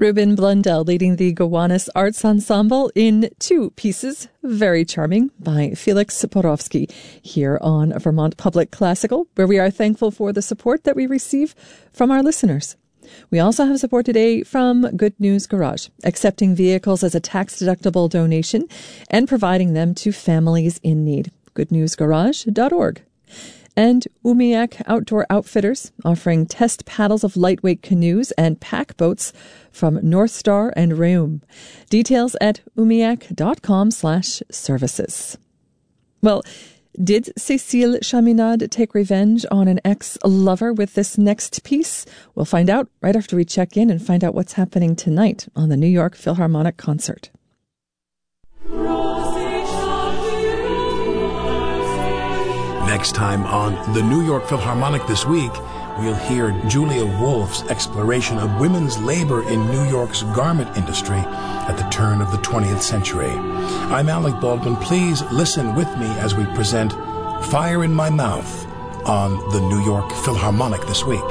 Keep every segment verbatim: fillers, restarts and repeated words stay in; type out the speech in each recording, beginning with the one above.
Ruben Blundell leading the Gowanus Arts Ensemble in two pieces, very charming, by Felix Porowski, here on Vermont Public Classical, where we are thankful for the support that we receive from our listeners. We also have support today from Good News Garage, accepting vehicles as a tax-deductible donation and providing them to families in need. good news garage dot org. And Umiak Outdoor Outfitters, offering test paddles of lightweight canoes and pack boats from North Star and Reum. Details at umiak.com slash services. Well, did Cécile Chaminade take revenge on an ex-lover with this next piece? We'll find out right after we check in and find out what's happening tonight on the New York Philharmonic Concert. Next time on the New York Philharmonic This Week, we'll hear Julia Wolf's exploration of women's labor in New York's garment industry at the turn of the twentieth century. I'm Alec Baldwin. Please listen with me as we present Fire in My Mouth on the New York Philharmonic This Week.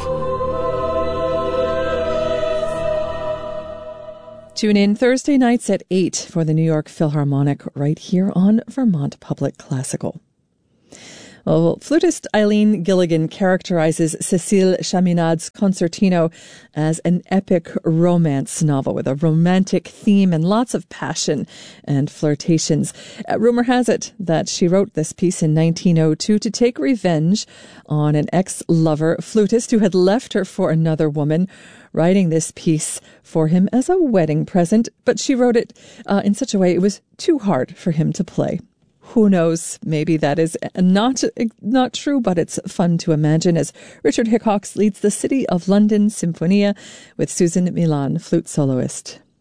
Tune in Thursday nights at eight for the New York Philharmonic right here on Vermont Public Classical. Well, flutist Eileen Gilligan characterizes Cécile Chaminade's concertino as an epic romance novel with a romantic theme and lots of passion and flirtations. Uh, rumor has it that she wrote this piece in nineteen oh two to take revenge on an ex-lover flutist who had left her for another woman, writing this piece for him as a wedding present, but she wrote it uh, in such a way it was too hard for him to play. Who knows? Maybe that is not not true, but it's fun to imagine as Richard Hickox leads the City of London Symphonia with Susan Milan, flute soloist.